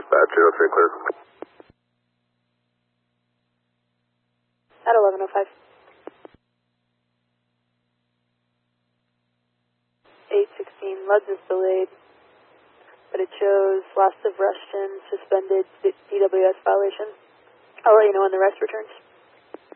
dispatch, 03 clear. At 11:05. 816, LUDS is delayed, but it shows loss of Russian suspended DWS violation. I'll let you know when the rest returns.